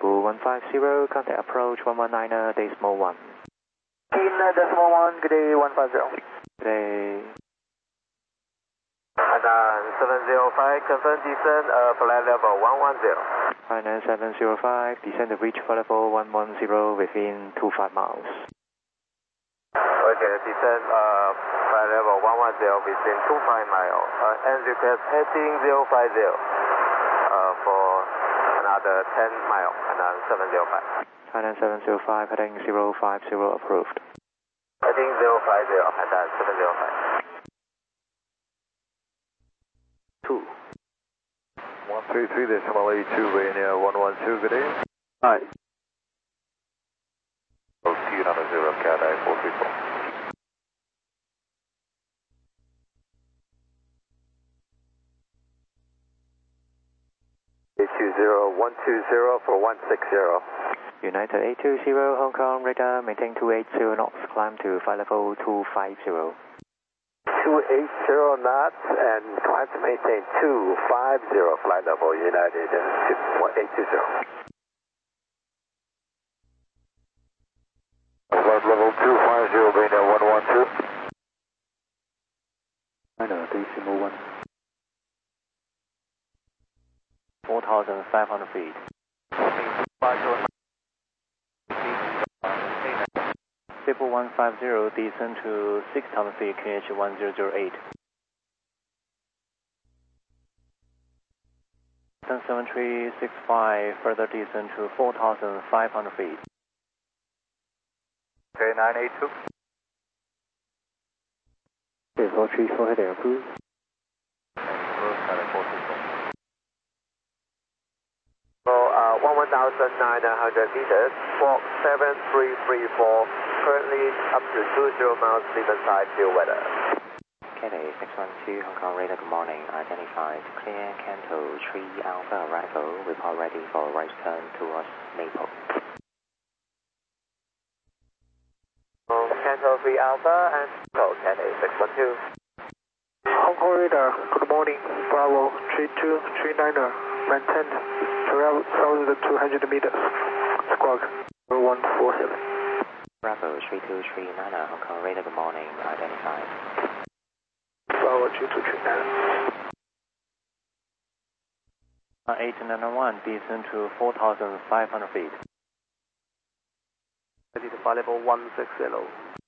Cebu 150, contact approach 119.1. 1, good day 150. Good day. Hainan 705, confirm descent, flight level 110. Hainan 705, descend to reach flight level 110 within 25 miles. Okay, descend, flight level 110 within 25 miles. And request heading 050 for another 10 miles, Hainan 705. Hainan 705, heading 050 approved. Heading 050, Hainan 705. 133.82, Rainier 112, good day. Hi. OT number 0, Cat I-434. $820-120 for 160. United 820, Hong Kong, radar, maintain 280 knots, climb to flight level 250. 280 knots and climb to maintain 250 flight level United 820. Flight level 250, Rainier 112. China decimal 1. 4,500 feet. Cebu 150, descend to 6,000 feet, KH 1008. 7365, further descend to 4,500 feet. Okay, 982. Okay, 434 heading approved. So, 1,900 meters, squawk 7334, currently up to 20 miles, Lehman side, field weather. Cathay 612, Hong Kong radar, good morning, identified, clear, Canto 3 Alpha arrival, report ready for right turn towards Maple. Canto 3 Alpha and code Cathay 612. Hong Kong radar, good morning, Bravo 3239er, maintain 12,200 meters, squawk 147. Bravo 3239, Hong Kong radar, good morning, identified. Bravo 3239. 891, descend to 4,500 feet. Ready to flight level 160.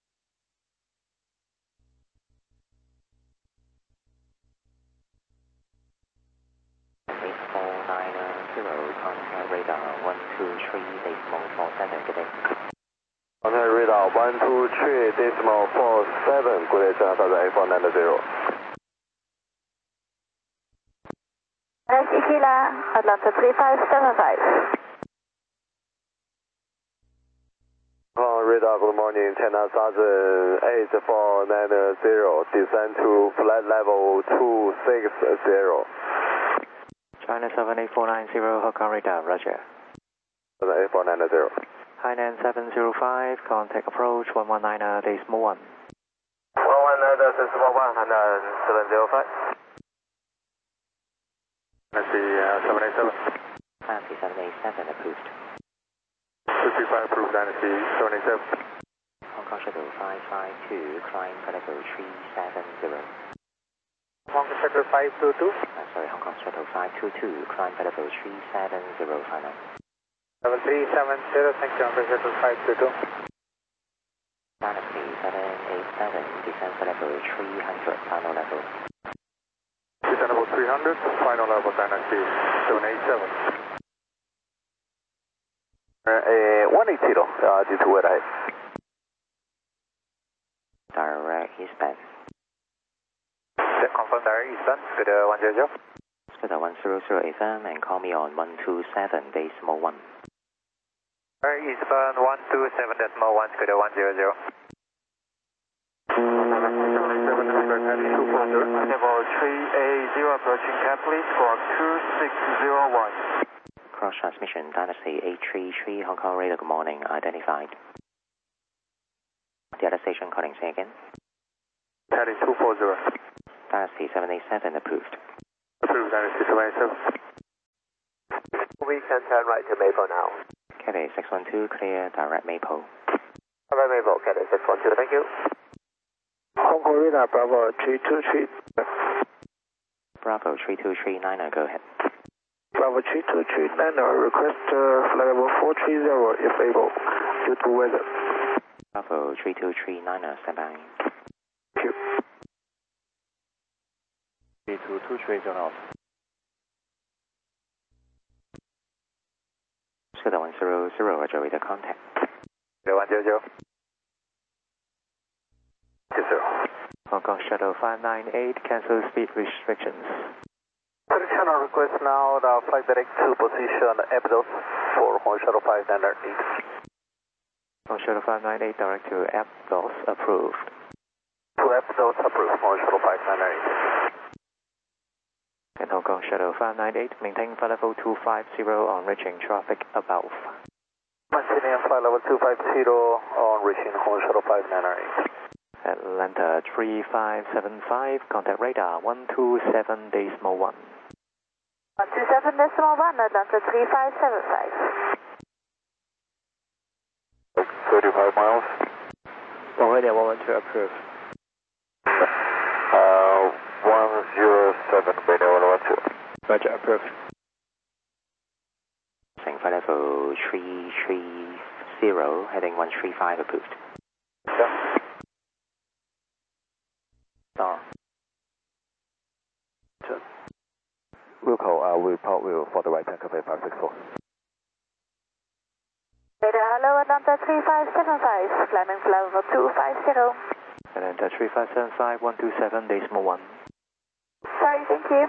Contact radar 123.47, good day. Contact radar 123.47, good day, China Southern 8490. Tequila, Atlanta 3575. Radar, good morning, China Southern 8490, descend to flight level 260. China 78490, Hong Kong radar, roger. 8490. Hainan 705, contact approach 119.1. 119.1, Hainan 705. Dynasty 787. Dynasty 787 approved. 235 approved, Dynasty 787. Hong Kong shuttle 552, climb flight level 370. Hong Kong shuttle 522. Sorry, Hong Kong shuttle 522, climb flight level 370, final. 7370, thank you, Hong Kong shuttle 522. Dynasty 787, descend flight level 300, final level. Descend level 300, final level, Dynasty 787. 180, D2 wait ahead. Direct eastbound. Confirm direct eastbound, Scooter 100. Scooter 100 FM and call me on 127.1. Eastbound 127.1, Scooter 100. Level 380 approaching cap, please, for 2601. Cross transmission, Dynasty 833, Hong Kong radar, good morning, identified. The other station calling, say again. Caddy 240. Dynasty 787 approved. Approved, Dynasty 787. We can turn right to Maple now. Cathay 612, clear direct Maple. Alright, Maple, Cathay 612, thank you. Hong Kong radar Bravo 323. Bravo 323, go ahead. Bravo 323, request flight level 430 if able, due to weather. Bravo 323, stand by. Thank you. 3223 turn off. 100, Roger with the contact. 0100. 20. Hong Kong Shuttle 598, cancel speed restrictions. Clear channel request now, the flight direct to position Aptos for Hong Shuttle 598. Hong Shuttle 598, direct to Aptos, approved. To Aptos approved, Hong Shuttle 598. And Hong Kong Shuttle 598, maintain flight level 250 on reaching traffic above. Maintaining flight level 250 on reaching Hong Shuttle 598. Atlanta 3575, contact radar 127.1. 127.1, Atlanta 3575. 35 miles. 112 approved. 107, Bravo 112. Roger, approved. Flight level 330, heading 135 approved. Star. Wilco, report will for the right tank of 8564. Radar, hello, Atlanta 3575, climbing flight level 250. Atlanta 3575, 127.1. Sorry, thank you.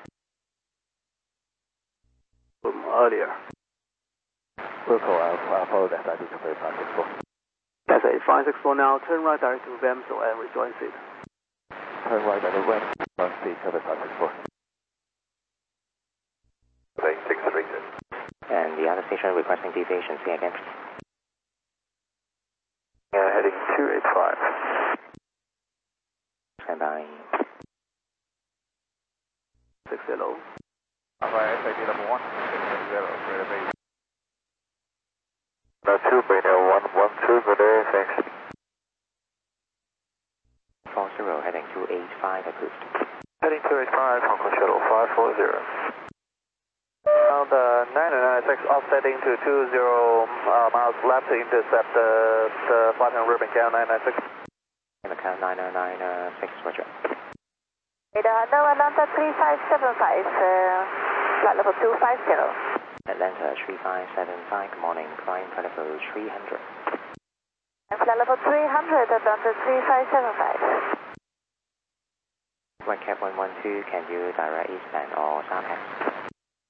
From earlier. Wilco, follow that I think of 8564. Cathay 564 now, turn right direct to Vamso and rejoin seat. Turn right at the west, seat of 564. 636. And the other station requesting deviation, say again. Heading 285. Stand by. 60. FID level 1, 660, clear the base. 2, Bravo 112, good day, thanks. 40, heading 285 approved. Heading 285, Hong Kong Shuttle 540. Now the 996 offsetting to 20 miles left to intercept the Flathead Ribbon Cow 996. Macau 9096, Roger. Radar, hello, Atlanta 3575, flight level 250. Atlanta 3575, good morning, climb flight level 300. And flight level 300, Atlanta 3575. Whitecap 112, can you direct eastbound or southbound?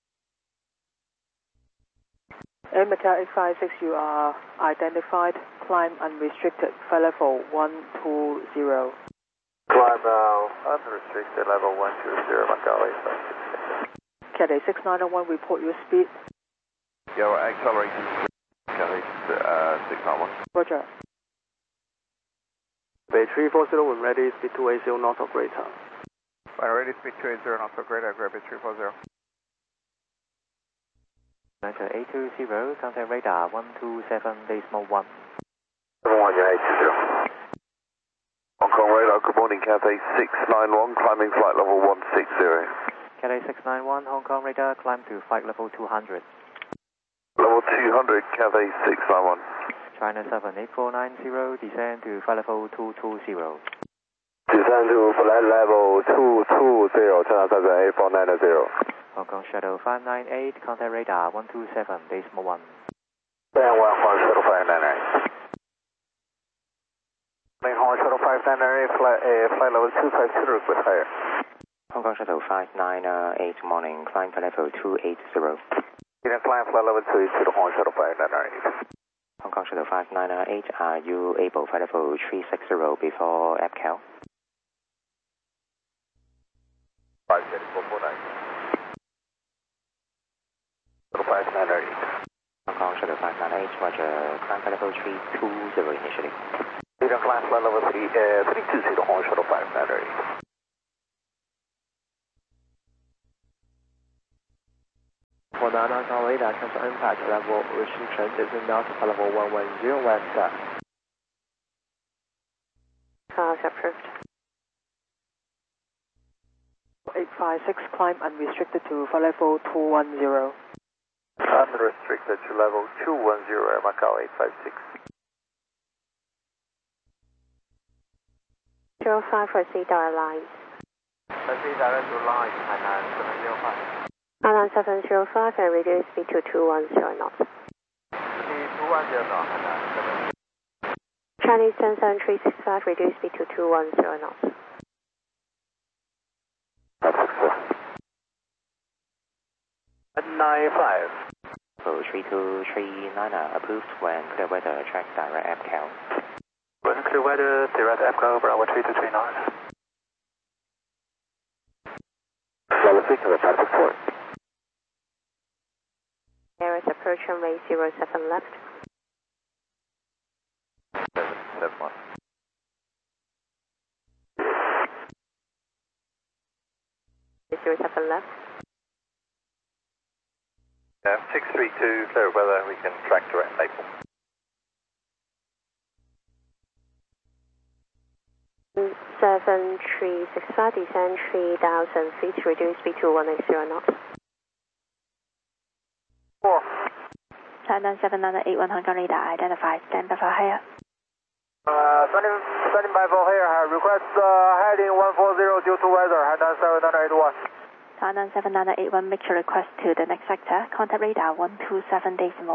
Macau 856, you are identified, climb unrestricted, flight level 120. Climb unrestricted level 120, Macau 856. Cathay 6901, report your speed. Yeah, we're accelerating. Cathay 691. Roger. Bay 340 when ready, speed 280, north operator. When ready, speed 280, not so great, grab it 340. Atlanta 820, contact radar 127.1. 71820. Hong Kong radar, good morning, Cathay 691, climbing flight level 160. Cathay 691, Hong Kong radar, climb to flight level 200. Level 200, Cathay 691. China 78490, descend to flight level 220. Descend to flight level 220, China 78490. Hong Kong Shuttle 598, contact radar 127.1. Band 1, Hong Shuttle 598. Hong Shuttle 598, flight level 250, request higher. Hong Kong Shuttle 598, morning, climb flight level 280. You can climb flight level 280 to Hong Shuttle 598. Hong Kong Shuttle 598, are you able flight level 360 before APCAL? 57449. Shuttle 598. Hong Kong Shuttle 598, Roger, climb flight level 320 initially. You can climb flight level 320 to Hong Shuttle 598. 9 Hong Kong radar, transfer impact level restriction is not level 110 west. Cars approved. 856, climb unrestricted to flight level 210. Unrestricted to level 210, Macau 856. 05 for Cedar Lines. Proceed direct to line, Hainan 705. Hainan 705 and reduce speed to 210 knots. Speed 210 knots, Hainan 7. Chinese 10735, reduce speed to 210 knots. 95. 3239 approved when clear weather, track direct APCAL. When clear weather, direct APCAL, Bravo 3239. There is approach runway 07 left. 771. 07 left. 632, clear weather, we can track direct Maple. 7365, descend 3000 feet, reduce speed to 180 knots. 4. China 7981 Hong Kong radar identified, stand by for higher. Standing by for here, request heading 140 due to weather, Hainan 7981. China 7981, make your request to the next sector, contact radar 127.1. 27.1,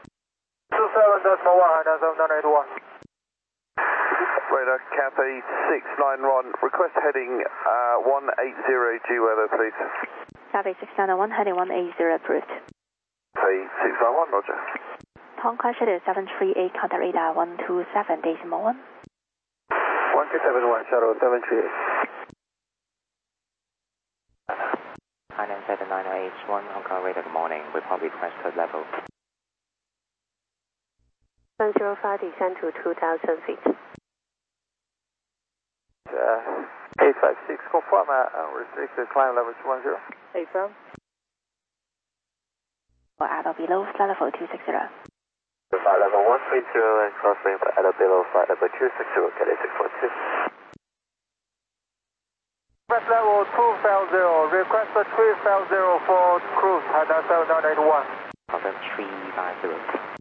Hainan 7981. Radar Cathay 691, request heading 180 G weather, please. Cathay 691, heading 180 approved. Cathay 691, roger. Hong Kong schedule 738, contact radar 127.1. 1271, shuttle 738. Hainan 7981 Hong Kong radar, good morning. Report requested level. 105, descend to 2000 feet. 856, confirm restricted climb level 210. 8 firm. Or at or below flight level 260. Flight level 130 and crosswind at or below flight level 260, Cathay 642. Request level 250, request 350 for cruise, Hainan 7981. Confirm 350.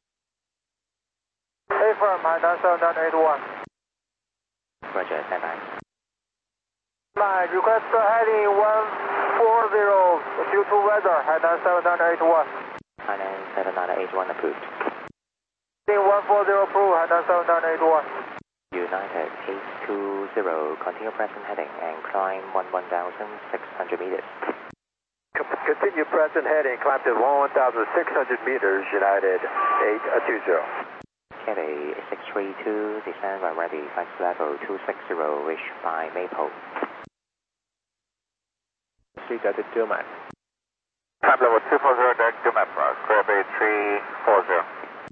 Affirm, Hainan 7981. Roger, stand by. Line, request heading 140 due to weather, Hainan 7981. Hainan 7981 approved. Heading 140 approved, Hainan 7981. United 820, continue present heading and climb 11,600 meters. Continue present heading, climb to 1,600 meters, United 820. Cathay 632, descend when ready, flight level 260, reach by Maple. Proceed at the Dumac. Climb level 240, direct to map, clear bay 340.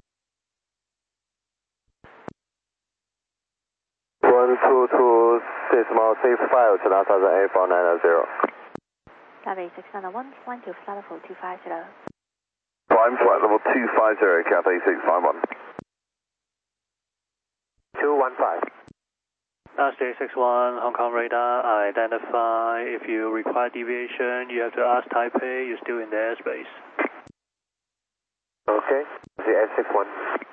1226.65 to 984990. Cathay 691, flying to flight level 250. Climb flight level 250, Cathay 651. 215. State 61, Hong Kong radar, identify. If you require deviation, you have to ask Taipei, you're still in the airspace. Okay, the S61.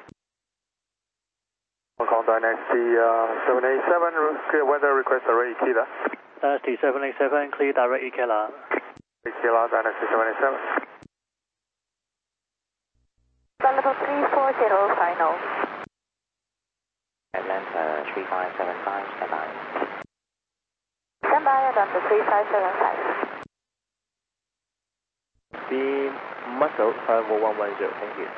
Hong Kong Dynasty 787, clear weather request already Kila. Dynasty 787, clear direct Ikela. Kila, Dynasty 787. Flight level 340, final. Atlanta 3575, stand by. Stand by, Atlanta 3575. Beam muscle level 110, thank you.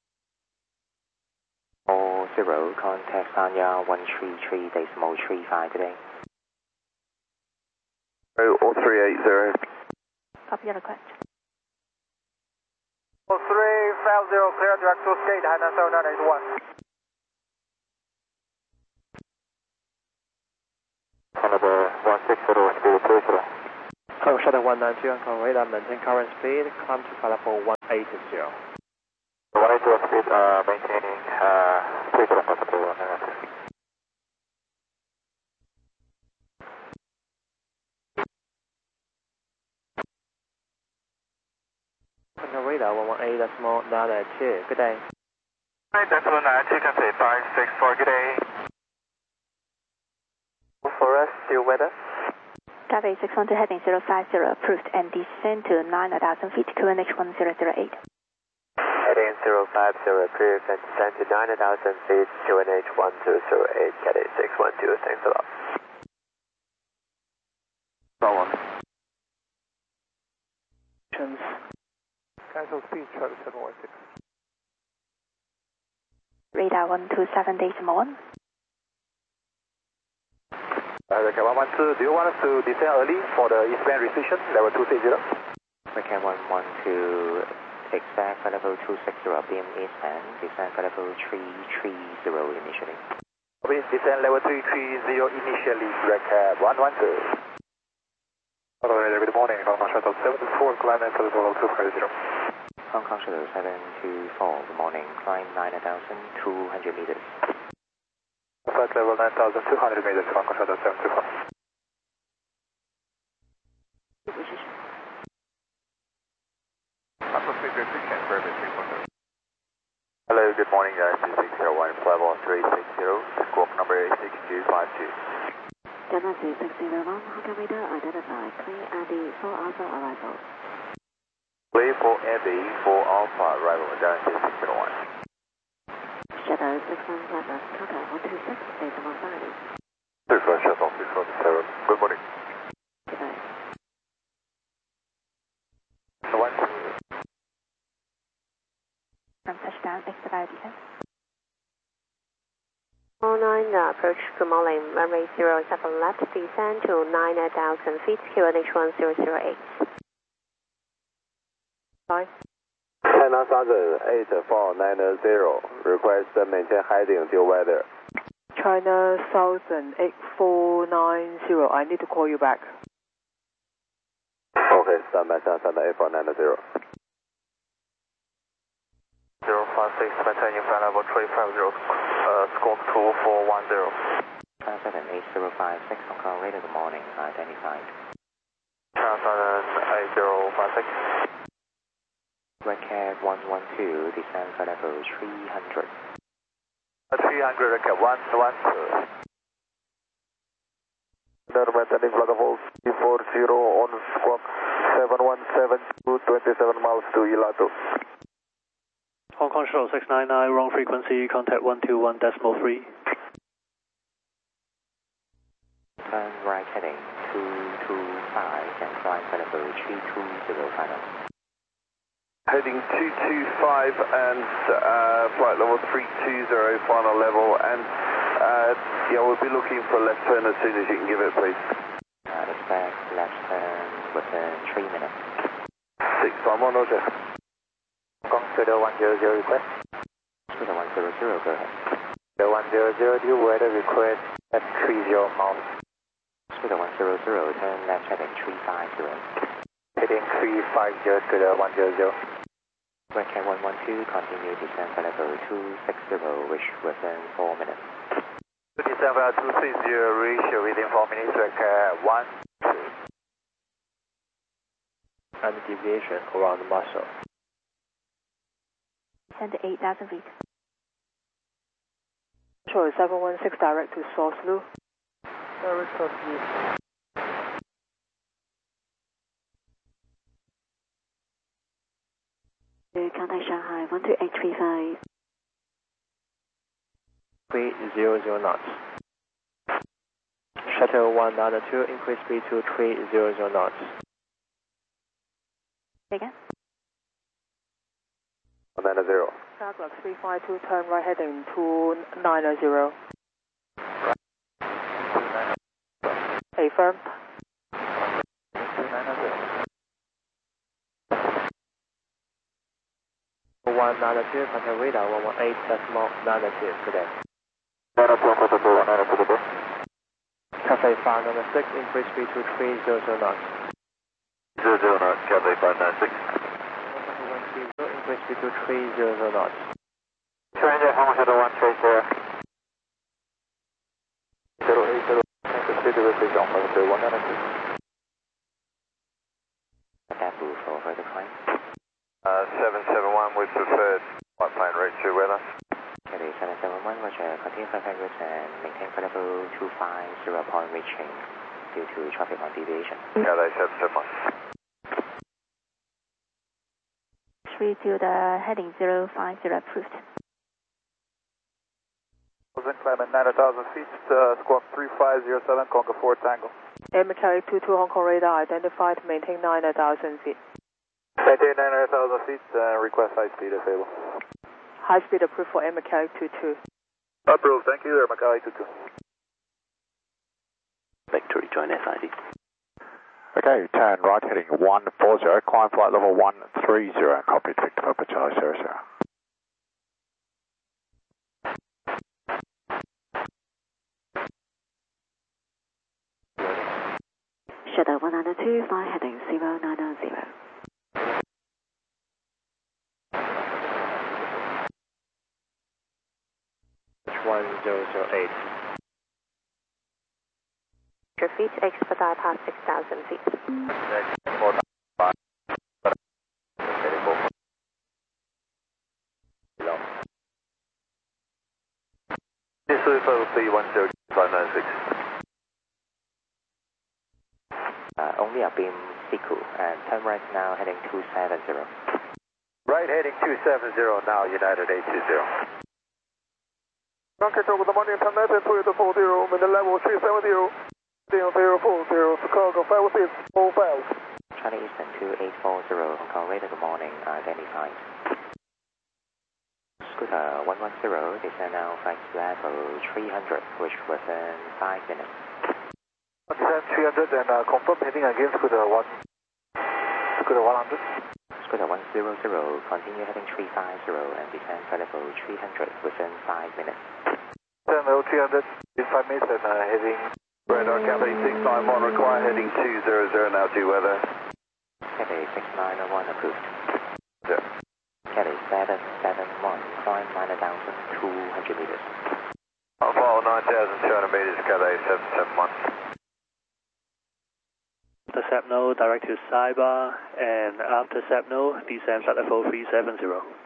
40, contact Sanya 133.35 today. 0380. Copy your request. 350, clear direct to skate, Hainan 7981. Canada 160, speed 30. Hello, Shuttle 192, Hong Kong radar, maintain current speed, climb to flight level 180. 180 speed, maintaining 3 kilometers to 1. Hong Kong radar 118.992, good day. Hi, Decimal 92, can say 564, good day. For us, still weather. Cathay 612 heading 050, approved and descend to 9,000 feet, QNH 1008. Heading 050, approved and descend to 9,000 feet, QNH 1208, Cathay 612, thanks a lot. Cancel speed, Charlie 716. Radar 127.1. Okay, 112, do you want us to descend early for the eastbound restriction, level 260? Okay, 112, expect flight level 260, beam eastbound, descend flight level 330 initially. Please descend level 330 initially, recap 112. Hello, good morning, Hong Kong Shuttle 724, climbing for the level 250. Hong Kong Shuttle 724, good morning, climb 9,200 meters. Flight level 9,200 meters, Hong Kong Shuttle 724. Hello, good morning guys, 2601, flight level 360, squawk number 6252. Genesee 601, Hong Kong radar identified, clear Andy 4 Alpha arrival. Clear for Andy, 4 Alpha, arrival, Genesee 601. Shadow 617, contact 126, decimal 30. 6 Shuttle 617, good morning. Good day. 1. From touchdown, expedite descent. 09, approach Kumali, runway 07 left, descend to 9,000 feet, QNH 1008. Hi. China Southern 8490, request maintain heading due weather. China Southern 8490, I need to call you back. Okay, stand by China Southern 8490. 056, maintaining flight level 350, squawk 2410. China Southern 8056, Hong Kong radar, good morning, identified. China Southern 8056. Red Cab 112, descend flight level 300. 300, okay, 112. Maintaining flight level 340 on squawk 717 to 27 miles to Ilatu. Hong Kong Shuttle 699, wrong frequency, contact 121.3. Turn right heading 225 and fly flight level 320 final. Heading 225 and flight level 320, final level, and yeah, we'll be looking for left turn as soon as you can give it, please. Expect left turn within 3 minutes. 6 time on, Roger. Hong Kong Shuttle 100 request. Shuttle 100, go ahead. The 100, due weather request at 30 miles. Shuttle 100, turn left heading 350. Heading 350 to the 100. Red Cat 112, continue descend flight level 260, which within 4 minutes. To descend flight 260, reach within 4 minutes, Red Cat 12. And deviation around the muscle. Descend to 8,000 feet. Sure, 716 direct to Source Lu. Direct to Source. Contact Shanghai 12835. 300 knots. Shuttle 192, increase speed to 300 knots. Again? 190. Douglas 352, turn right heading 290. Hey, firm. 192, contact radar 118.92, good day. Cathay 5 number 6, increase speed to 300 knots. 0 knots, Cathay 596. Increase speed to 300 knots. Stranger, Hong Kong Shuttle 130. 080, speed to receive on 192. Abu for further climb. 771, we preferred white plane route to weather. Cathay 771, Roger, continue flight route and maintain flight level 250 upon reaching due to traffic on deviation. Cathay 771. 3 to the heading 050 approved. Climb at 9,000 feet, squawk 3507, Conquer 4 Tango. MK 22 Hong Kong radar identified, maintain 9,000 feet. Maintain 9,000 feet, request high speed available. High speed approved for MK 22. Approved, thank you there, Macau 22. Victory, join SID. Okay, turn right heading 140, climb flight level 130, copy Victor Papa Charlie 00. Shuttle 192, fly heading 090. 1008. Your feet, expedite past 6,000 feet. This is B10 596. Only a beam Siku and turn right now heading 270. Right heading 270 now, United 820. Control, good morning, Toyota 40, minute level 370, 040, Chicago 5645. Charlie Eastern 2840, Hong Kong radar, good morning, identified. Scooter 110, descend now flight level 300, which within 5 minutes. Descend 300 and confirm heading again Scooter 100. Scooter 100, continue heading 350 and descend flight level 300 within 5 minutes. Descend level 300 in 5 minutes and heading. Radar Cathay 691, require heading 200 now to weather. Cathay 6901 approved. Yeah. Cathay 771, climb 9,200 meters. I'll follow 9,200 meters, Cathay 771. After SAPNO, direct to Saiba, and after SAPNO, descend flight level 370.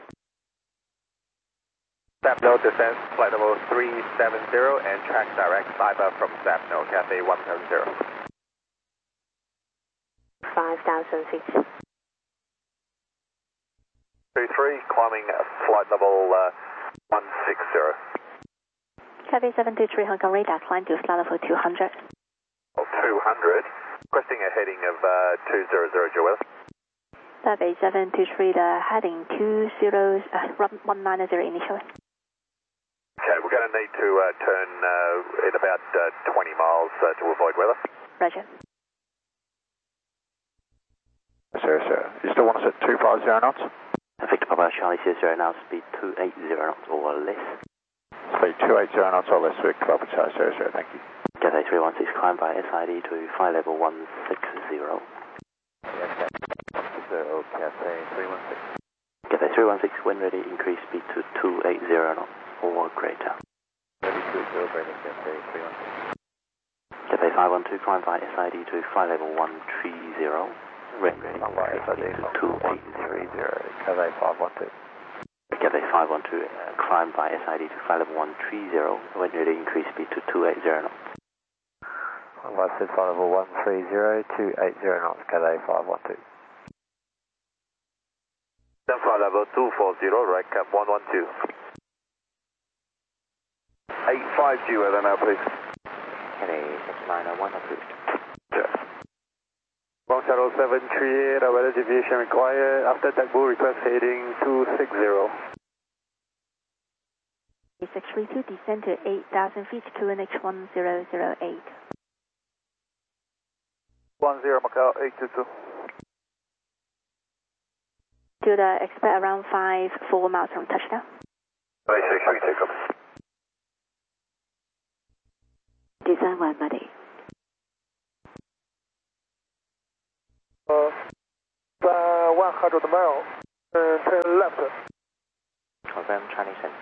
SAPNO descends flight level 370 and track direct Saiba from SAPNO, Cathay 170. 5,000 feet. 23, climbing flight level 160. Cathay 723 Hong Kong radar, climb to flight level 200. 200, requesting a heading of 200, Joel. Cathay 723, the heading 190 initially. Okay, we're going to need to turn in about 20 miles to avoid weather. Roger. Sir. You still want us at 250 knots? Victor Papa Charlie 00, now speed 280 knots or less. Speed 280 knots or less, Victor Papa Charlie 00, thank you. Cathay 316, climb by SID to flight level 160. Yes, Cathay 316. Cathay 316, when ready, increase speed to 280 knots or greater. Ready to greater, Cathay 316. Cathay 512, climb by SID to flight level 130. When ready, increase speed to 280. Cathay 512. Cathay 512, climb by SID to flight level 130. When ready, increase speed to 280 knots. Flight level 130, 280 knots, Cathay 512. Then flight level 240, right cap 112. 85G weather now, please. Cathay 6901 approved. Yeah. Ground Shuttle 738, weather deviation required. After TACBO, request heading 260. 632, descend to 8,000 feet, QNH 1008. 10 Macau 822. To the expect around 4 miles from touchdown. 26, take up. Design 1 muddy. 100 miles, 10 left. Confirm Chinese and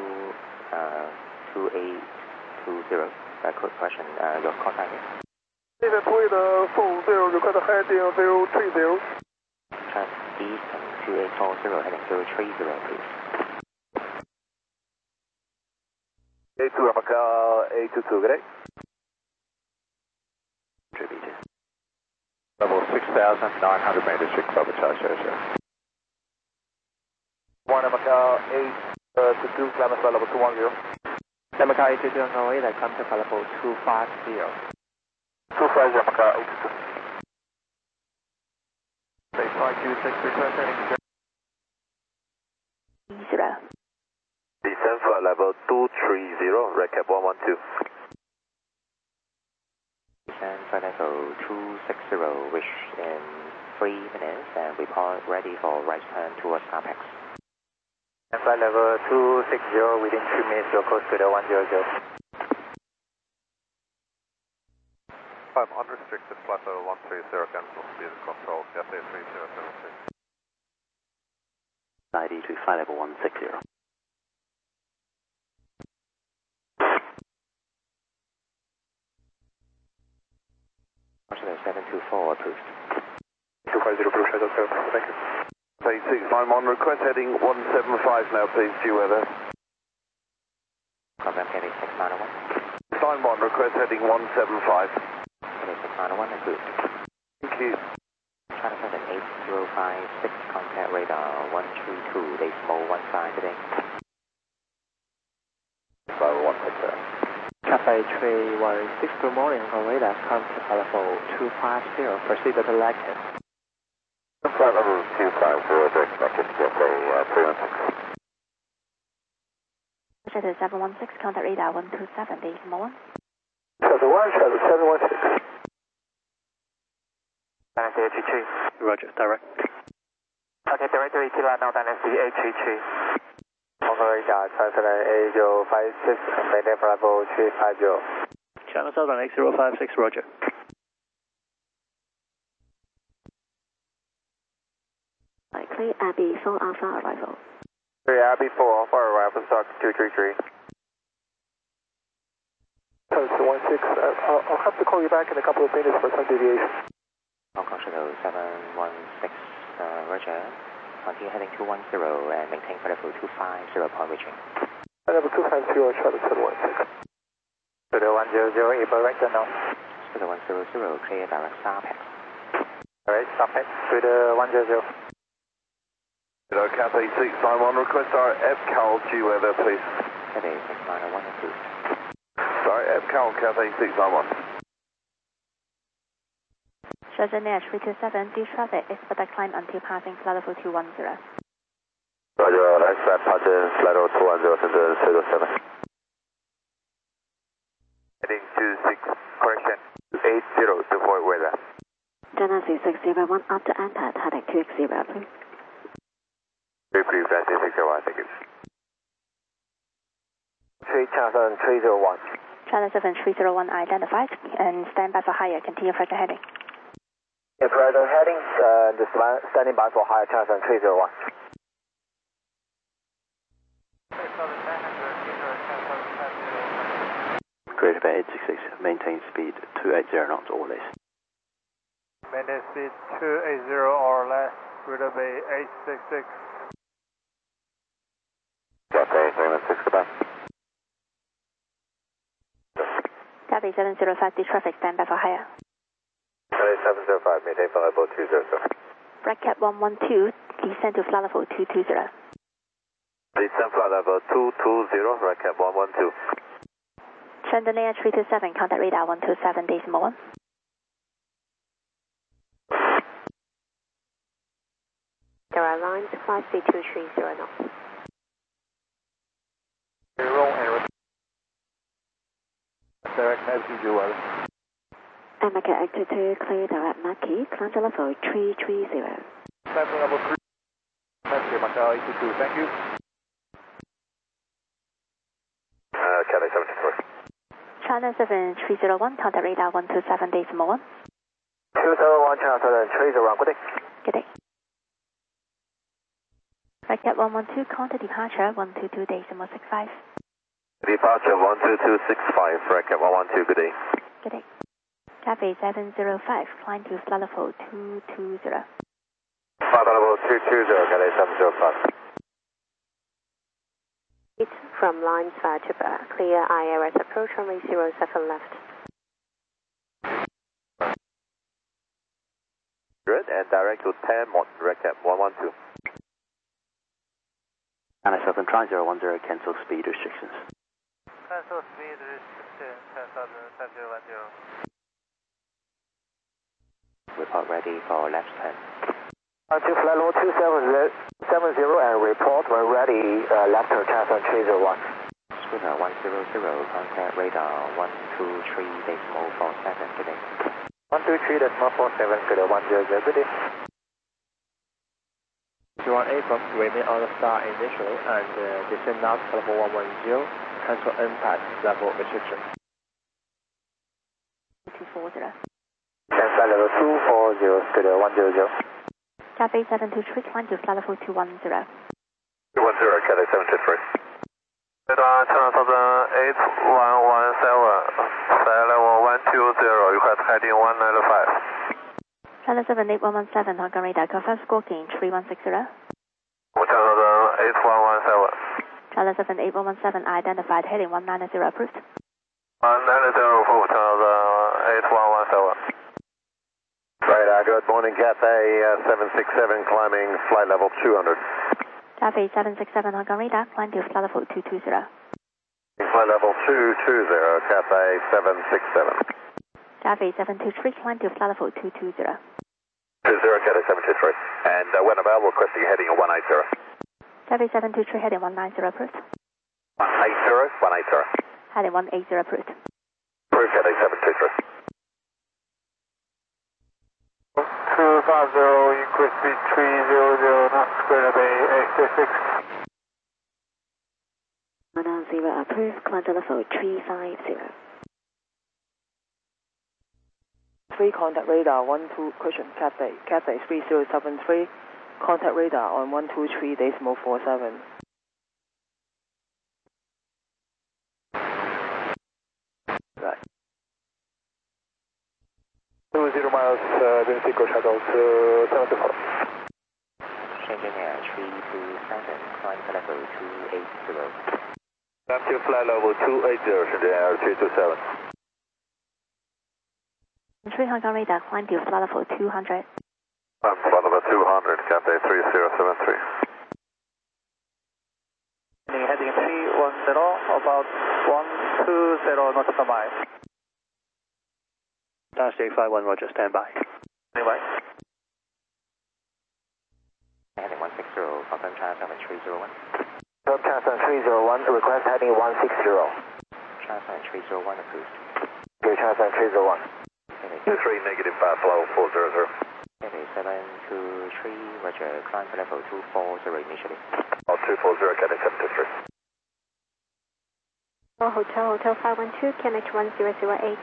2820. Quick question, your call sign is? East wind 40, request heading 030. East and 2840, heading 030, please. A2 Macau, A22, good day. Level 6,900 meters, 6 over charge, 00. 1 Macau, 822, climb as level 210. Macau 822 Hong Kong radar, contact level 250. 250 Macau, 822. Base 526, request heading 0. Descend flight level 230, recap 112. Descend flight level 260, wish in 3 minutes, and report ready for right turn towards Apex. Flight level 260, within 2 minutes, your course to the 100. 5 unrestricted, flight level 130, cancel, speed control, Cathay 3076. 90 to flight level 160. Marshall 724 approved. 250 approved, Shadow 7, thank you. Cathay 6, I'm on request heading 175 now, please, due weather. Confirm Cathay 6901. Time 1, request heading 175. Cathay 6901 approved. Thank you. China 78056, contact radar 132, decimal 15 today. Level 160. Cathay 316, good morning, Hong Kong radar, contact level 250, proceed to the Lacton. Flight level 250, direct connected to Cathay 316. Shadow 716, contact radar 127, decimal 1. Shadow 1, Shadow 716. Dynasty A33. Roger, direct. Okay, directory Kilo now Dynasty A33. Hong Kong radar, transfer 8056, maintain for level 350. China Southern 8056, roger. Likely Abbey 4 Alpha arrival. 3 Abbey 4 Alpha arrival, stock 233. Shadow 216, I'll have to call you back in a couple of minutes for some deviation. Hong Kong Shadow 716, roger. Continue heading 210 and maintain flight level 250 upon reaching. Level 250, Shadow 716. To the 100, Eagle right now. Shadow 100, clear direct Apex. Alright, Apex to the 100. Hello, Cathay 6, I'm on request our FCAL due weather, please. Cathay 6901 approved. Sorry, FCAL, Cathay 6, I'm on. Shenzhen Air 327, due traffic, expect climb until passing flight level 210. Roger, expect passing flight level 210, Shenzhen 327. Heading 26, correction, 80 to Fort weather. Genesee 601, after impact, heading 260, please. Brief, Genesee 601, thank you. 3 China 301. China 7301 identified, and stand by for higher, continue further heading. Further heading, standing by for higher China 301. Greater Bay 866, maintain speed 280 knots or less. Maintain speed 280 or less, Greater Bay 866. Cathay 316, goodbye. Cathay 705, due traffic, stand by for higher. Cathay 705, maintain flight level 200. Blackcap 112, descend to flight level 220. Descend flight level 220, right cap 112. Shenzhen Air 327, contact radar 127, decimal 1. There are lines 53230 knots. Direct Nancy Jewel. America Actor 2, clear direct Mackie, climb to level 330. Climb level 3. Nancy Macau 82, thank you. Cathay 74. China 7301, contact radar 127, decimal 1. 201, China 7301, good day. Good day. Record 112, contact departure 122.65. Departure 12265, record 112, good day. Good day. Cathay 705, climb to flight level 220. Flight level 220, Cathay 705. It's from lines via Jibba. Clear IRS approach runway 07 left. Good, and direct to 10 Mont, record 112. 97 try 010, cancel speed restrictions. Cancel speed restriction 10,010. Report ready for left turn. To flight level 270 and report when ready, left turn transfer 301. Schooner 100, contact radar 123.47, good day. 123.47, good day, 100, good day. 218 from remain on the star initially and descend now to level 110, cancel impact level restriction. 240. Flight level 240, good day, 100. Cathay 723, climb to flight level 210. 210, Cathay 723. Radar 10,8117, flight level 120, request heading 195. Channel 78117, Hong Kong radar, confirm squawking 3160. 10,8117. Channel 78117, identified heading 190, approved. 190, approved, 10,8117. Radar, good morning, Cathay 767, climbing flight level 200. Cathay 767, Hong Kong radar, climb to flight level 220. Flight level 220, Cathay 767. Cathay 723, climb to flight level 220. 20, Cathay 723. And when available, requesting heading 180. Cathay 723, heading 190, approved. 180, 180. Heading 180, approved. Approved, Cathay 723. 250, increase speed 300 knots, Greater Bay 866. 190, approved, climb to level 350. 3 contact radar 12 question Cathay 3073, contact radar on 123.47. Right. 20 miles, Sequoia shuttle to 74. Engineer 327, climb to level 280. Come to flight level 280, Engineer 327. 3 Hong Kong radar, climb to flight level 200. I'm flight level 200, Cathay 3073. Heading 310, about 120 knots per mile. Dash 851, roger, stand by. Anyway. Heading 160, confirm transfer 301. Confirm transfer 301, request heading 160. Transfer 301 approved. Okay, transfer 301. 23 negative flow 400. Cathay 723, roger, climb to level 240 initially. 240, Cathay 723. Hotel 512, QNH 1008.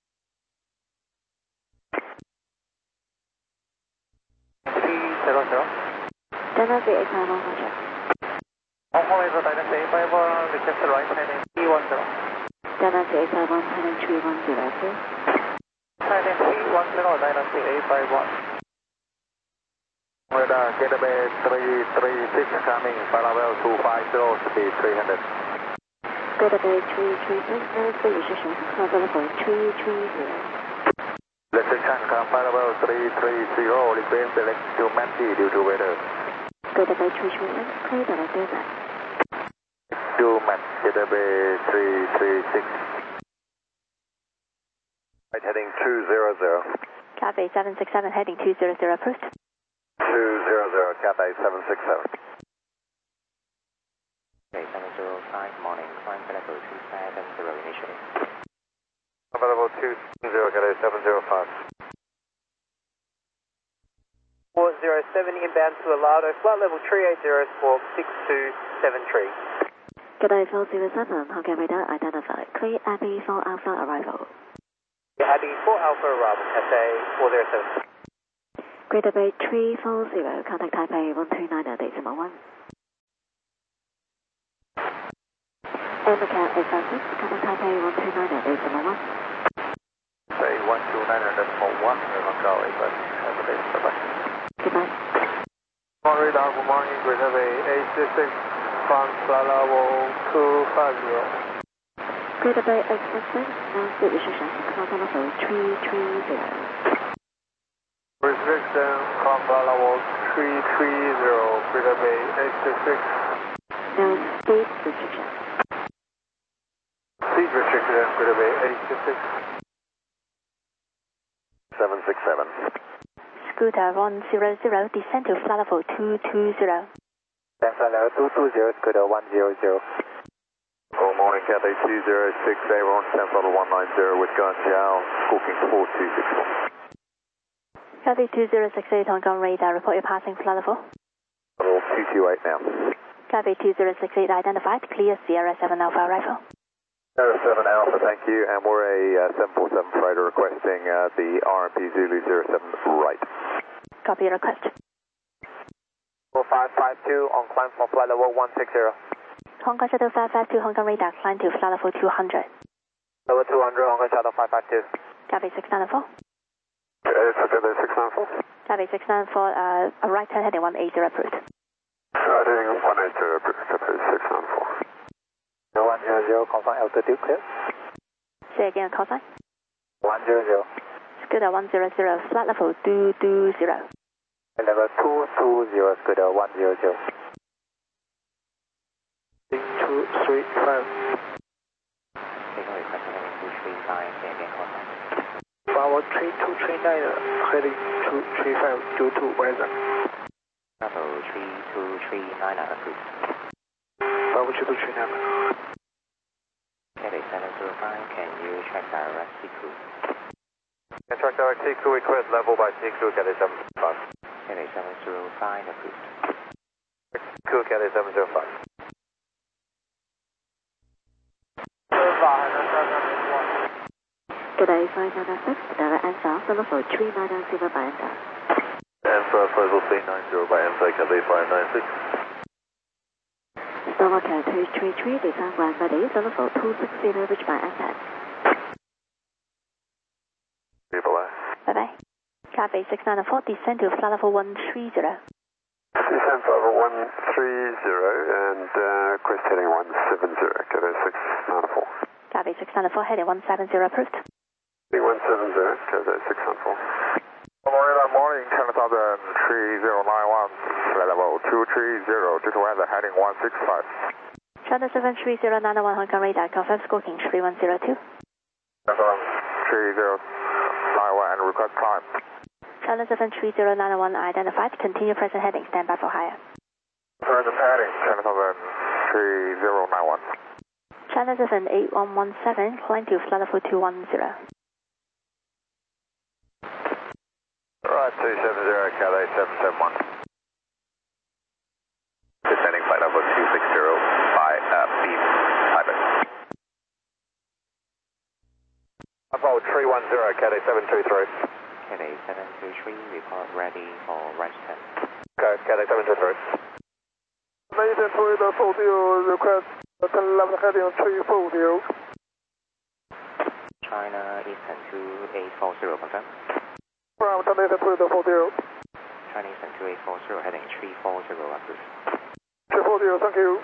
Dynasty 851, roger. Hong Kong is Dynasty 851, request right heading 310. Dynasty 851, heading 310, approved. Heading 310, Dynasty 851. Radar, Gateway 336 coming, flight level 250, speed 300. Gateway 336, and speed restriction, climb to level 330. Restriction, flight level 330, request select to Matty due to weather. Gateway 336, clear direct descent. To Matt, Gateway 336. Right, heading 200. Cathay 767, heading 200, approved. 200, Cathay 767. Cathay 705, morning, climb to level 270 initially. Level 220, Cathay 705. 407 inbound to Alado, flight level 380, squawk 6273. Cathay 407, Hong Kong radar, identified. Clear Abbey 4 Alpha arrival. Abbey 4 Alpha arrival, Cathay 407. Greater Bay 340, contact Taipei 139.1. Macau 856, contact Taipei 129.801. Say 129.1, Macau 856, have a day, bye-bye. Goodbye. On radar, good morning, Greater Bay 866, from flight level 250. Greater Bay 866, now state restriction, contact level 330. Restriction, from flight level 330, Greater Bay 866. No speed restriction. Speed restriction, Greater Bay 866. 767. Scooter 100, descend to flight level 220. Flight level 220, Scooter 100. Good morning, Cathay 206, Avon, 10 level 190 with Guangzhou, Squawking 4264. Cathay 2068, Hong Kong radar, report your passing flight level. Level 228 now. Cathay 2068 identified, clear Sierra 7 Alpha arrival. Sierra 7 Alpha, thank you, and we're a 747 freighter requesting the RMP Zulu 07 right. Copy your request. 4552 on climb for flight level 160. Hong Kong Shuttle 552, Hong Kong radar, climb to flight level 200. Level 200, Hong Kong Shuttle 552. Cathay 694. Cathay 694. Cathay 694, a right turn heading 180 approved. Heading 180, Cathay 694. 100, confirm altitude clear. Say again, call sign. 100. Scooter 100, flight level 220. Level 220, Scooter 100. 235. Signal request heading 235, say again, call sign. Power 3239, heading 235 due to weather. Bravo 3239 approved. Power 3239. Cathay 705, can you track direct CQ? Can track direct CQ request level by CQ, Cathay 705. Cathay 705 approved. CQ, Cathay 705. Today, 596, direct answer, level 3990 by answer. Answer 5090 by answer, Cathay 596. Slovakia 233, descend ground ready, level 260, reach by answer. Bye-bye. Cathay 694, descend to flight level 130. Descend to level 130 and request heading 170, Cathay 694. Cathay 694, heading 170 approved. 170, Cathay 694. Morning, 10,000 3091, flight level 230, due to weather heading 165. Channel 73091, Hong Kong radar, confirm squawking 3102. 3091 and request climb. Channel 73091 identified, continue present heading, stand by for higher. Present heading, 10,03091. Channel 78117, climb to flight level 210. Right, 270, Cathay 771. Descending flight level 260 by beam pilot. Bravo 310, Cathay 723. Cathay 723, report ready for right turn. Okay, Cathay 723. Nathan Toyota 40, request 10 level heading 340. China Eastern 2840, confirm. From Nathan Toyota 40. China Eastern 2840, heading 340, approved. 340, thank you.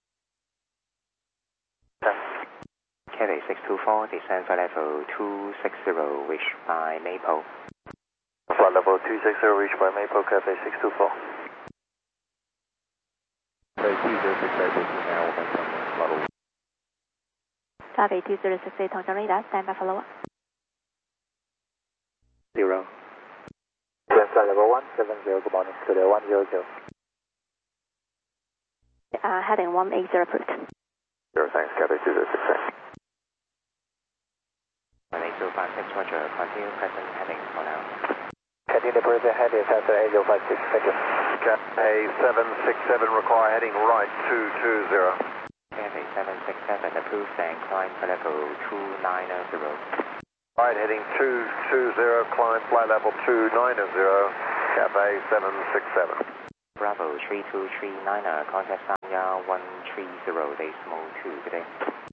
Cathay 624, descend flight level 260, reach by Maple. Flight level 260, reached by Maple, Cathay 624. Cathay 2068, now level. Cathay 2068, Hong Kong radar, stand by for lower. 0. Flight level 170, good morning, Scooter 100. Heading 180 approved. 0, thanks, Cathay 2068. 8056, Roger, continue present heading for now. Continue present heading, Cathay 8056, thank you. Cathay 767, require heading right 220. Cathay 767, approved and climb flight level 290. Right, heading 220, climb flight level 290, Cathay 767. Bravo 3239, contact Sanya 130 decimal 2, good day.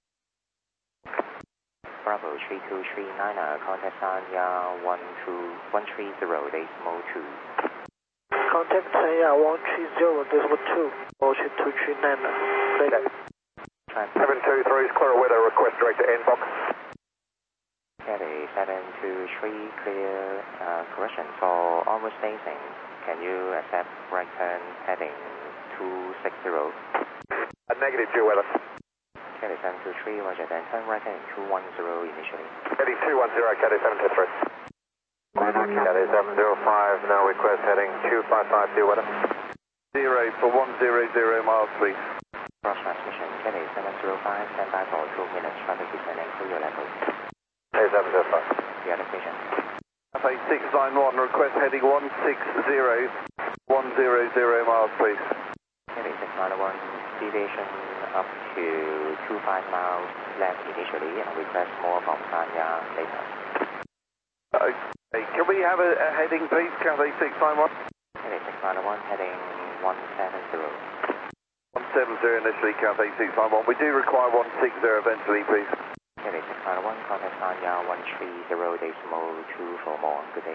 Bravo 3239, contact Sanya 130 decimal 2. Contact Sanya 130 decimal 2, motion 239, good day. 723 is clear weather, request direct to inbox. Kelly 723, clear, correction for onward spacing. Can you accept right turn heading 260? Negative, due weather. Kelly 723, roger, then turn right heading 210 initially. Heading 210, Kelly 723. Kelly 705, now request heading 255, due weather. 0 for 100 miles, please. Cross transmission, Kelly 705, stand by for 2 minutes, traffic descending to your level. Kelly 705. The other station. Cafe 691, request heading 160, 100 miles, please. Kelly 691, deviation up to 25 miles left initially, and request more from Sanya later. Okay, can we have a heading, please, Cafe 691? Kelly 691, heading 170. 170 initially, Cafe 691. We do require 160 eventually, please. Kelly 691, contact Sanya 130 decimal 2 for more. Good day.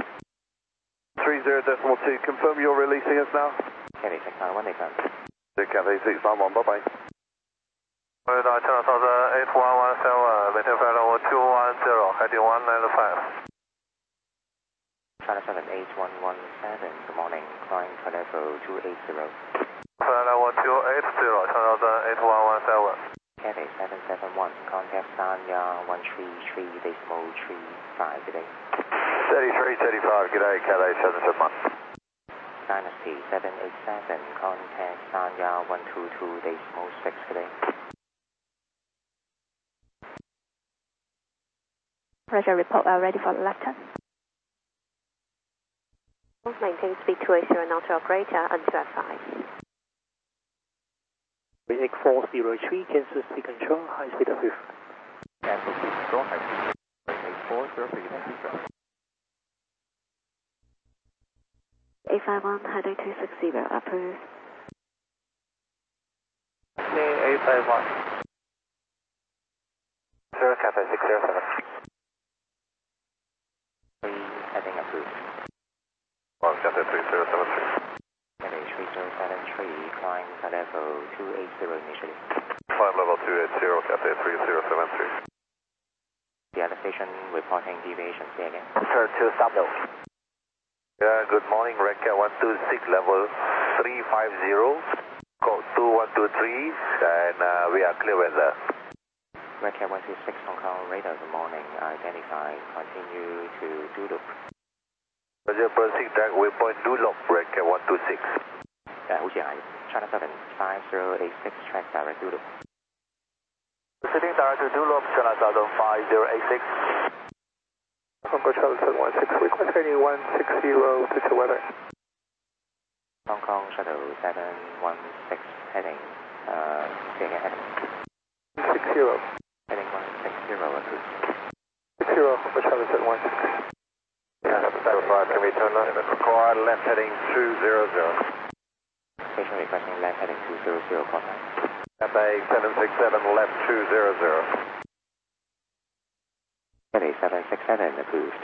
30 decimal 2, confirm you're releasing us now? Kelly 691, they come. Cafe 691, bye-bye. China Southern 8117, maintain flight level 210, heading 195. China 78117, good morning, climb for level 280. Flight level 280, China Southern 8117. Kelly 771, contact Sanya 133 decimal 35, good day. 3335, good day, Kelly 771. Dynasty 787, contact Sanya 122 decimal 6, good day. Roger, report ready for the left turn. Maintain speed 280 not or greater until advised. 8403, cancel speed control, high speed of 5. Cancel speed control, high speed 8403, thank you, sir. 851, heading 260, approved. Okay, 851. 0 Cafe 607. Heading approved. 1 Cafe 3073. Kelly 3073, climb for level 280 initially. Climb level 280, Cafe 3073. The other station reporting deviation, say again. Turn to Subno. Yeah, good morning, Redcat 126, level 350, code 2123, and we are clear weather. Redcat 126, Hong Kong radar, good morning, identify, continue to do loop. Roger, proceed direct waypoint do loop, Redcat 126. 好似係 China 75086 track direct do loop. Proceeding direct to do loop, China Southern 5086. Hong Kong China 716, request heading 160, future weather. Hong Kong Shuttle 716 heading, say again, heading. 60. Heading 160 approved. 60, Hong Kong China 716. Yeah, 05, can we turn left? Required left heading 200. Station requesting left heading 200, contact. FA 767, left 200. Kelly 767 approved.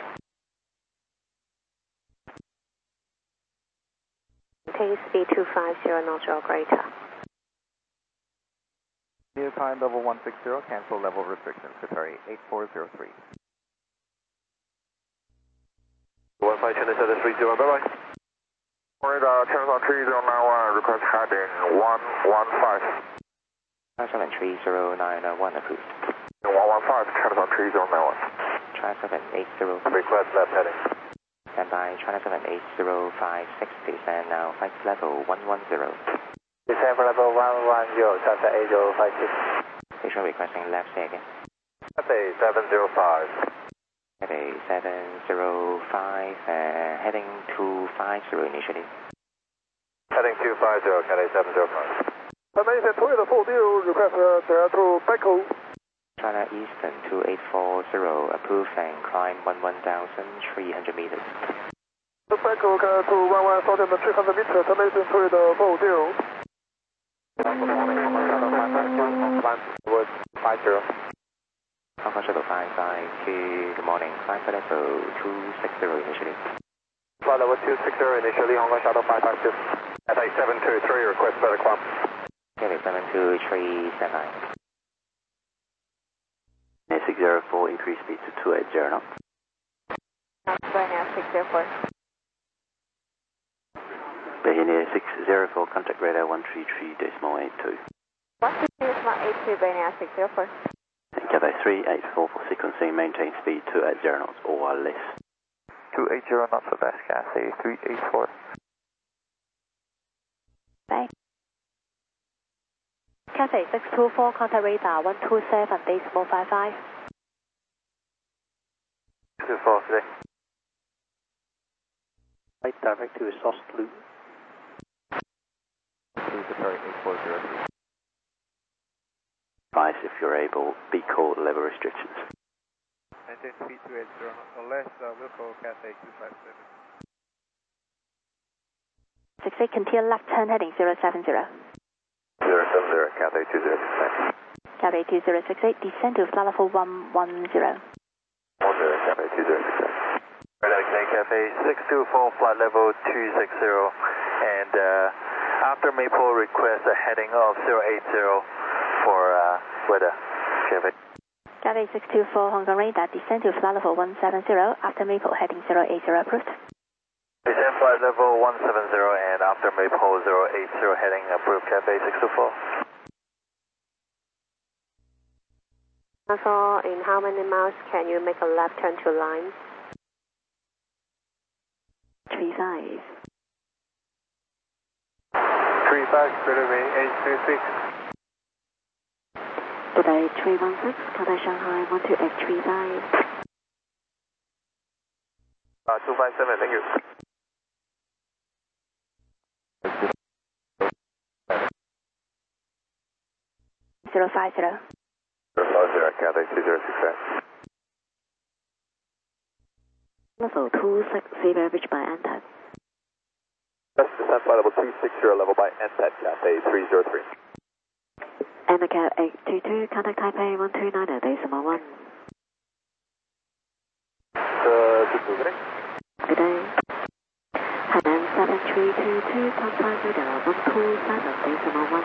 Maintain speed 250 not or greater. New time level 160, cancel level restrictions, Qatari 8403. 15 China 730, bye-bye. Radar, China 3091, request heading 115. China 73091 approved. 115, China 3091. China 780. Request left heading. Stand by, China 78056, descend now, flight level 110. Descend for level 110, China 8056. Station requesting left, say again. FA 705. Heading 705, heading 250 initially. Heading 250, Cathay 705. Amazing 240, request direct to Beko. China Eastern 2840, approved and climb 11,300 meters. Beko to 11,300 meters, Amazing 240. Good morning, Hong Kong Shuttle 552, climb towards 50. Hong Kong Shuttle 552, good morning, climb for level 260 initially. Flight level 260 initially, Hong Kong Shuttle 552. FA 723, request better climb. Okay, 72379. 604, increase speed to 280 knots. Ryanair 604. Ryanair 604, contact radar 133.82. 133.82, Ryanair 604. Cathay 384 for sequencing, maintain speed 280 knots or less. 280 knots for best, Cathay 384. Bye. Cathay 624, contact radar 127.55. 24 today. Flight direct to exhaust loop. Advice if you're able, be called level restrictions. Maintain speed 280 knots or less, we'll call Cathay 257. 68, continue left turn heading 070. 070, Cathay 2068. Cathay 2068, descend to flight level 110. 10, Cathay 2068. Okay, Cathay 624, flight level 260, and after Maple request a heading of 080 for weather. Cathay. Cathay 624, Hong Kong radar, descend to flight level 170, after Maple heading 080 approved. Descend flight level 170 and after Maple 080 heading approved, Cathay 624. Also, in how many miles can you make a left turn to line? 35. 35, better be 826. Today 316, contact Shanghai 12835. 257, thank you. 050. 050, Cathay 2068. Level 260, reached by NTAC. Best descent flight level 260, level by NTAC, Cathay 303. NCAP 822, contact Taipei 129.1. Good day. Hainan 7322, contact radar 127.1.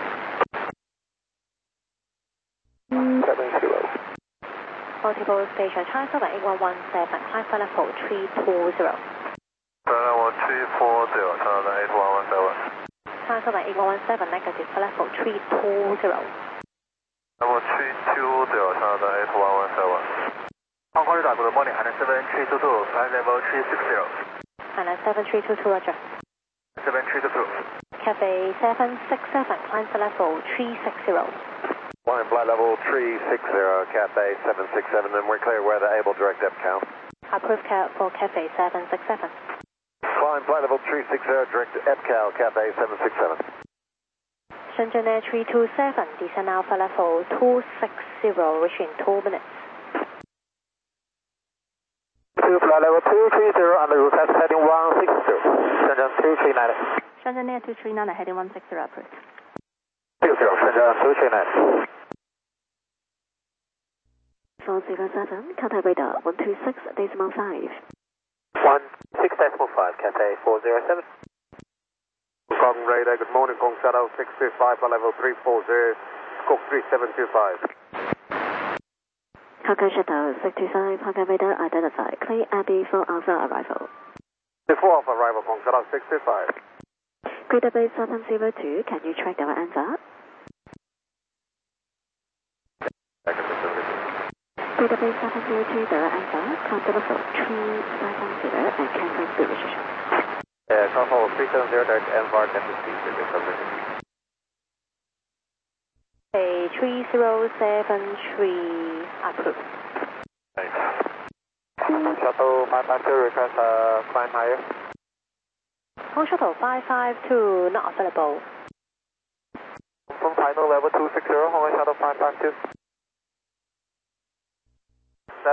7 kilo. Multiple station, transfer by 8117, climb flight level 320. Level 340, China 8117. Transfer by 8117, negative, flight level 320. Level 320, China 8117. Hong Kong radar, good morning, Hainan 7322, flight level 360. Hainan 7322, roger. 7322. Cathay 767, climb flight level 360. Flying flight level 360, Cathay 767, and we're clear weather, able direct EPCAL. Approved for Cathay 767. Flying flight level 360, direct EPCAL, Cathay 767. Shenzhen Air 327, descend now flight level 260, reaching 2 minutes. Flight level 230, under route test heading 160. Shenzhen 239. Shenzhen Air 239, heading 160, approved. 60, Shenzhen 239. 407, contact radar 126.5. 16.5, Cathay 407. Hong Kong radar, good morning, Kong Shuttle 625, flight level 340, scope 3725. Hong Kong Shuttle 625, Hong Kong radar identified, clear Abbey for Alpha arrival. Before Alpha arrival, Kong Shuttle 625. Greater Bay 702, can you track our answer? Greater Bay 702, the answer, contact level 350 and cancel speed restriction. Call forward 370, direct MVAR, cancel speed restriction. A 3073, approved. Thanks. Shuttle 552, request climb higher. Hong Shuttle 552, not available. From final level 260, Hong Shuttle 552.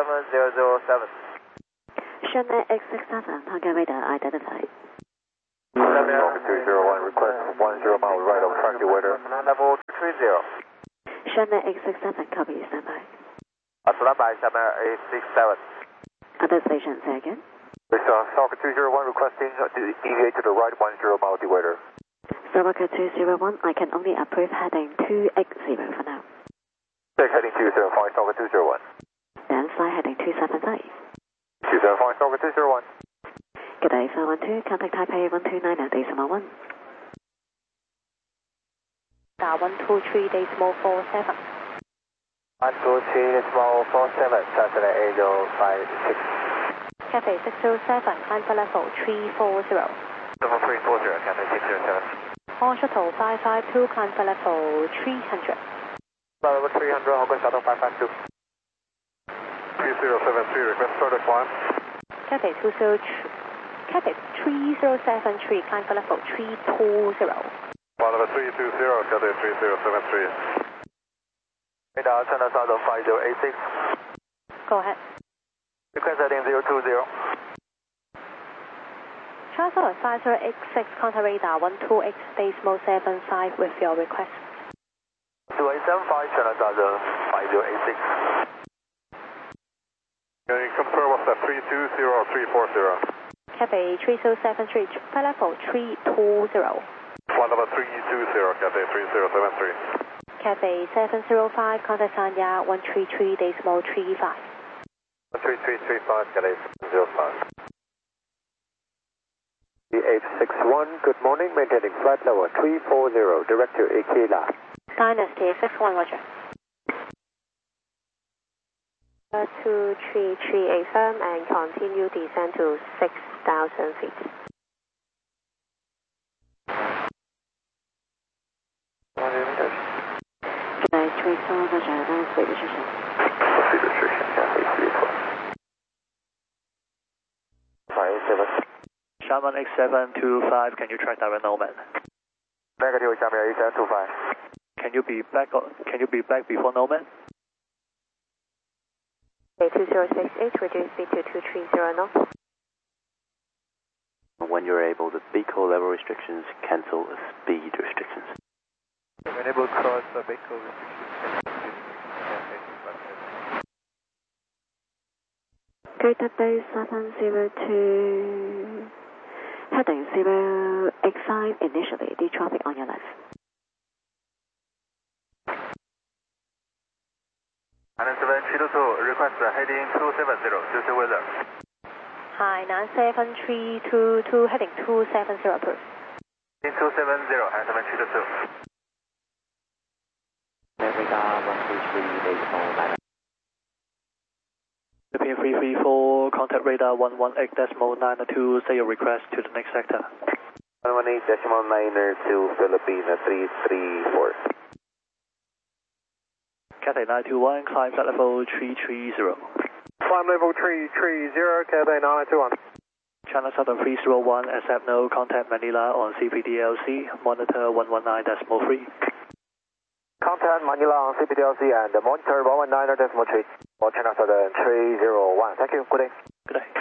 7007. Shenzhen X67, Hong Kong radar identified. 201, request 10 miles right of track weather. Level 230. Channel 867, copy, standby. Standby, Channel 867. Other station, say again. Stalker 201 requesting deviate to the right 10 mile weather. Stalker 201, I can only approve heading 280 for now. Take heading 275, Stalker 201. Then fly heading 275. 275, Stalker 201. Good day, 412, contact Taipei 129.1. 123.47. 123.47, Cessna 8056. Cathay 607, climb for level 340. Level 340, Cathay 607. On shuttle 552, climb for level 300. Level 300, Hong Kong Shuttle 552. 3073, request further climb. Cathay 3073, climb for level 320. Level 320, Cathay 3073. Radar China Southern 5086. Go ahead. Request heading 020. Charter 5086, contact radar 128 decimal 75 with your request. 2875, China Southern 5086. Can you confirm what's that, 320 or 340? Cathay 3073, flight level 320. Flight level 320, Cathay 3073. Cathay 705, contact Sanya 133 decimal 35. 13335, Cathay 705. 3861, good morning, maintaining flight level 340, direct to Ikela. Dynasty 61, roger. 233 firm and continue descent to 6,000 feet. Good day, 34, roger, then speed restriction. Speed restriction, Cathay 312. 587. Sharman X725, can you track direct Nomad? Negative, Sharman 8725. Can you be back before Nomad? 2068, reduce speed to 230 knots. When you're able, the BCO level restrictions cancel speed restrictions. Enable cross the BCO restrictions. Greater Bay 702, heading 085 initially, the traffic on your left. And 7322, request heading 270, Tuesday weather. Hi, 97322, heading 270, approved. Heading 270, and 7322. Radar 133 decimal 9. Philippine 334, contact radar 118.92, say your request to the next sector. 118.92, Philippine 334. Cathay 921, climb flight level 330. Climb level 330, Cathay 921. China Southern 301, accept no contact Manila on CPDLC, monitor 119.3. Contact Manila on CPDLC and monitor 119.3. For China Southern 301. Thank you, good day. Good day.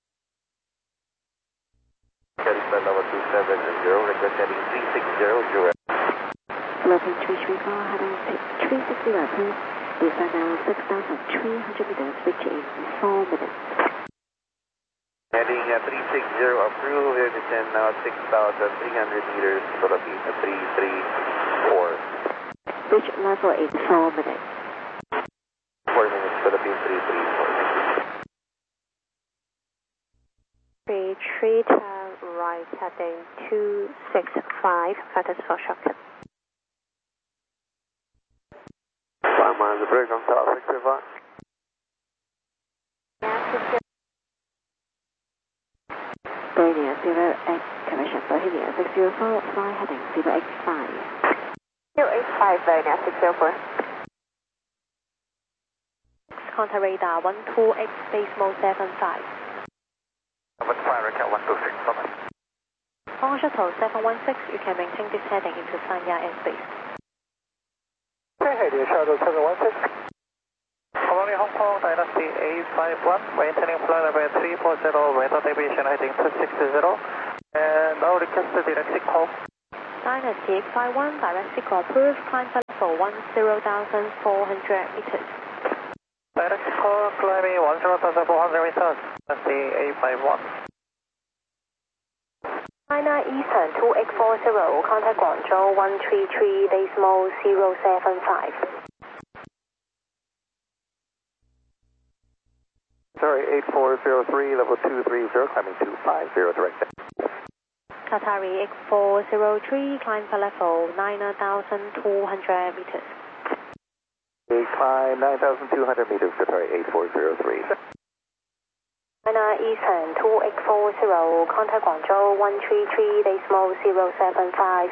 Heading flight level 270, request heading 360, Philippine 334, heading 360, approved. Descend now 6,300 meters, reach in 4 minutes. Heading 360, approved, descend now 6,300 meters, Philippine 334. Reach level in 4 minutes. 4 minutes, Philippine 334. Thank you. 33 turn right, heading 265, practice for shortcut. 5 miles of break on top, 65. Bohemia 08, correction, Bohemia 604, fly heading 085. 085, Bohemia 604. Contact radar 128 decimal 75. Number 5, Racket 126, bye-bye. On shuttle 716, you can maintain this heading into Sanya airspace. Heading Shuttle 716. Following Hong Kong Dynasty 851, maintaining flight level 340, radar deviation heading 260. And I'll request the direct call. Dynasty X51, direct signal approved, climb for level 10,400 meters. Direct call, climbing 10,400 meters. Dynasty A51. China Eastern 2840, contact Guangzhou 133.075. Sorry, 8403, level 230, climbing 250, direct. Qatari X403, climb for level 9,200 meters. Climb 9,200 meters, Qatari 8403. China Eastern 2840, contact Guangzhou 133.075.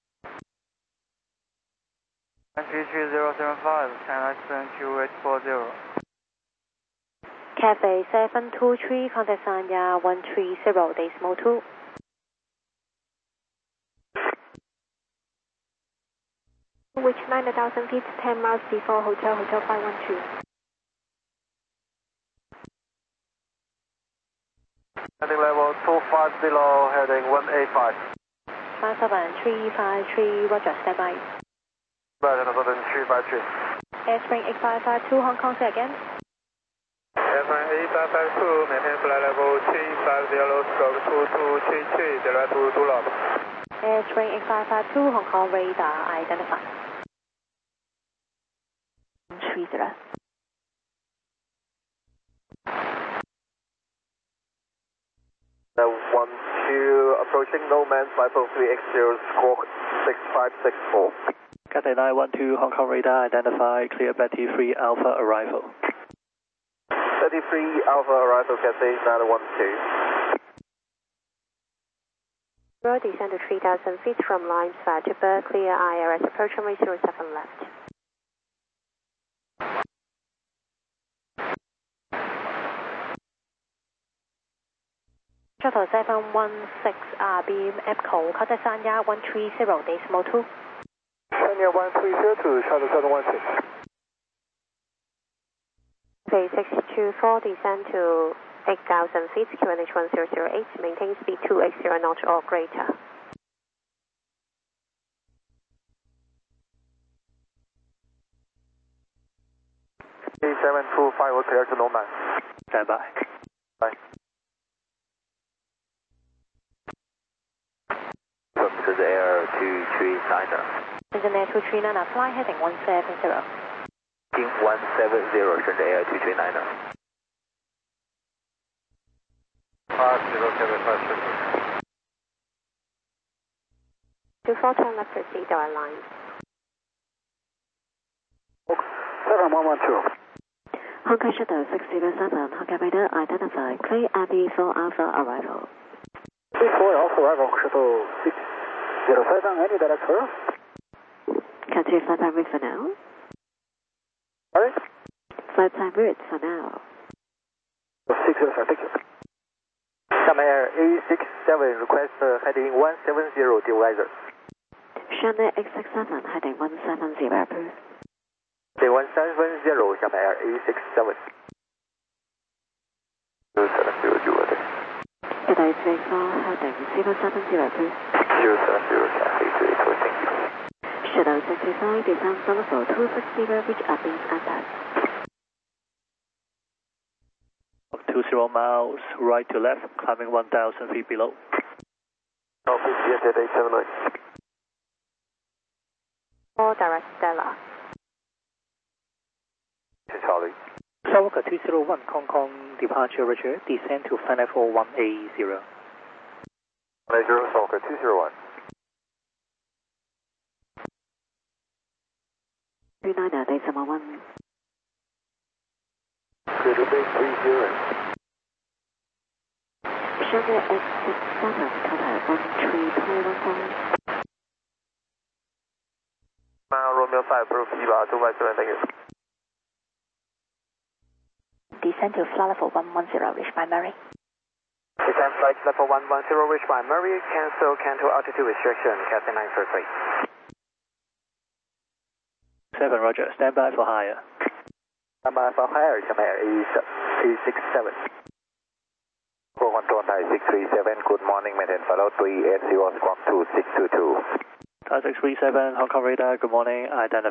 133.075, China Eastern 2840. Cathay 723, contact Sanya 130.2. Which 9,000 feet, 10 miles before Hotel 512. Heading level 250, heading 185. 57353, Roger, stand by. Roger, 353. Airspring 8552, Hong Kong, say again. Airspring 8552, maintain flight level 350, stroke 2233, direct to Dulab. Airspring 8552, Hong Kong, radar identified. 30. Now 12 approaching no man 503X0 squawk 6564. Cathay 912 Hong Kong radar identified, clear Betty 3 Alpha arrival. Betty 3 Alpha arrival, Cathay 912. Road descend to 3,000 feet from line side to Berkeley, IRS approach runway 07 left. Shuttle 716 beam EPCO, contact Sanya 130.2. Sanya 1302, shuttle 716. Phase 624, descend to 8,000 feet, QNH 1008, maintain speed 280 knots or greater. A725 will clear to no man. Stand by. Bye. To the Air 239er. Engineer 239, fly heading 170. Team 170, send Air 239er. 5075. 24 turn left proceed our line. 7112. Hong Kong Shuttle 607, Hong Kong radar identified, clear MB4 Alpha arrival. B4 Alpha arrival, shuttle 607, any director? Cathay flight time route for now. Sorry? Flight time route for now. 607, thank you. Xiamen Air A67, request heading 170, dewiser. Shanghai X67, heading 170, approved. Day 170, Xiamen Air A67. 0702, Cathay 34, heading 070, approved. 070, Cathay 34, thank you. Shuttle 65, descend for level 260, reach at beam impact. 20 miles, right to left, climbing 1,000 feet below. Yes, at 879. 4 direct Stella. This is Charlie. Southwalker 201, Hong Kong departure, Roger, descend to flight level 180. Major, Southwalker 201. 39, decimal 1. Clear to base 30. Shanghai X67, contact 13.15. Romeo 5, proof 18257, thank you. Descend to flight level 110, reached by Murray. Descend flight level 110, reached by Murray, cancel altitude restriction, Cathay 933. 7, Roger, stand by for higher. Stand by for higher, Xiamen Air A67. 4121. Thai 637, good morning, maintain follow 380 squawk 2622. Thai 637, Hong Kong radar, good morning, identify